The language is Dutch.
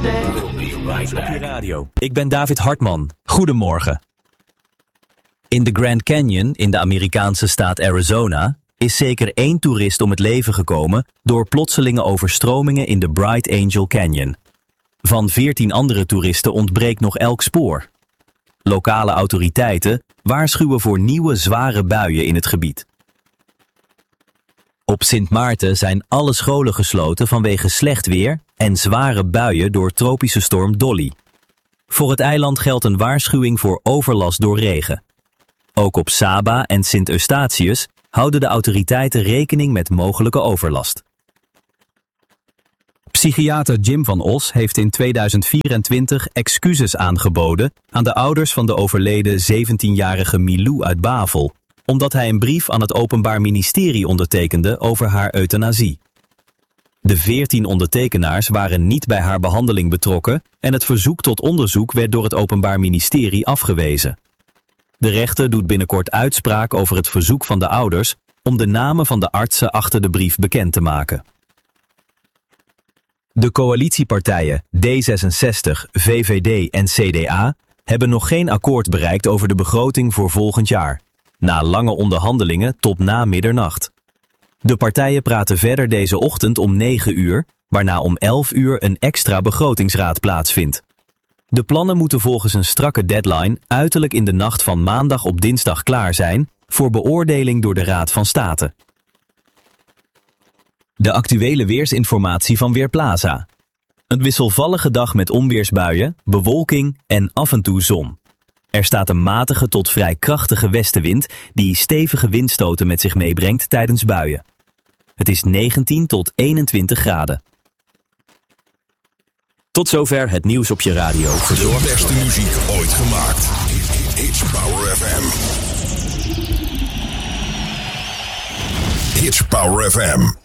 Radio. Ik ben David Hartman. Goedemorgen. In de Grand Canyon in de Amerikaanse staat Arizona is zeker 1 toerist om het leven gekomen door plotselinge overstromingen in de Bright Angel Canyon. Van 14 andere toeristen ontbreekt nog elk spoor. Lokale autoriteiten waarschuwen voor nieuwe zware buien in het gebied. Op Sint Maarten zijn alle scholen gesloten vanwege slecht weer en zware buien door tropische storm Dolly. Voor het eiland geldt een waarschuwing voor overlast door regen. Ook op Saba en Sint Eustatius houden de autoriteiten rekening met mogelijke overlast. Psychiater Jim van Os heeft in 2024 excuses aangeboden aan de ouders van de overleden 17-jarige Milou uit Bavel, omdat hij een brief aan het Openbaar Ministerie ondertekende over haar euthanasie. De 14 ondertekenaars waren niet bij haar behandeling betrokken en het verzoek tot onderzoek werd door het Openbaar Ministerie afgewezen. De rechter doet binnenkort uitspraak over het verzoek van de ouders om de namen van de artsen achter de brief bekend te maken. De coalitiepartijen D66, VVD en CDA hebben nog geen akkoord bereikt over de begroting voor volgend jaar, na lange onderhandelingen tot na middernacht. De partijen praten verder deze ochtend om 9 uur, waarna om 11 uur een extra begrotingsraad plaatsvindt. De plannen moeten volgens een strakke deadline uiterlijk in de nacht van maandag op dinsdag klaar zijn voor beoordeling door de Raad van State. De actuele weersinformatie van Weerplaza. Een wisselvallige dag met onweersbuien, bewolking en af en toe zon. Er staat een matige tot vrij krachtige westenwind die stevige windstoten met zich meebrengt tijdens buien. Het is 19 tot 21 graden. Tot zover het nieuws op je radio. De beste muziek ooit gemaakt. It's Power FM. It's Power FM.